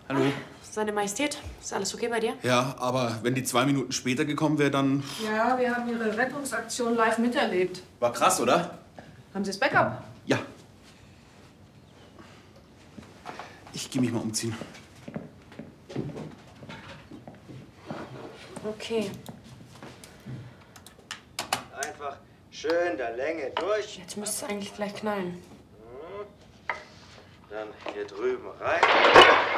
Hallo. Seine Majestät, ist alles okay bei dir? Ja, aber wenn die 2 Minuten später gekommen wäre, dann... Ja, wir haben Ihre Rettungsaktion live miterlebt. War krass, oder? Haben Sie das Backup? Ja. Ich gehe mich mal umziehen. Okay. Einfach schön der Länge durch. Jetzt müsste es eigentlich gleich knallen. Dann hier drüben rein.